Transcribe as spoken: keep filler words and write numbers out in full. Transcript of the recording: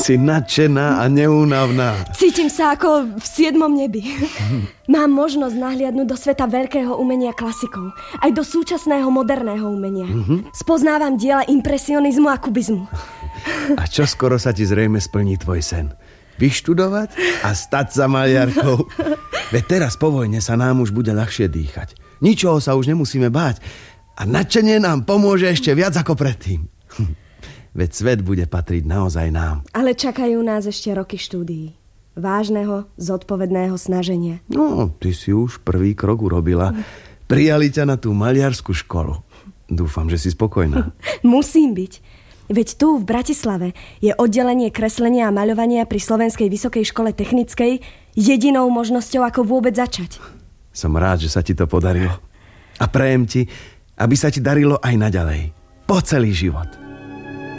Si nadšená a neúnavná. Cítim sa ako v siedmom nebi. Mám možnosť nahliadnúť do sveta veľkého umenia klasikov, aj do súčasného moderného umenia. Mm-hmm. Spoznávam diela impresionizmu a kubizmu. A čo skoro sa ti zrejme splní tvoj sen? Vyštudovať a stať sa maliarkou. Veď teraz po vojne sa nám už bude ľahšie dýchať. Ničoho sa už nemusíme báť. A nadšenie nám pomôže ešte viac ako predtým. Veď svet bude patriť naozaj nám. Ale čakajú nás ešte roky štúdií. Vážneho, zodpovedného snaženia. No, ty si už prvý krok urobila. Prijali ťa na tú maliarsku školu. Dúfam, že si spokojná. Musím byť. Veď tu v Bratislave je oddelenie kreslenia a maľovania pri Slovenskej vysokej škole technickej jedinou možnosťou, ako vôbec začať. Som rád, že sa ti to podarilo. A prajem ti, aby sa ti darilo aj naďalej. Po celý život.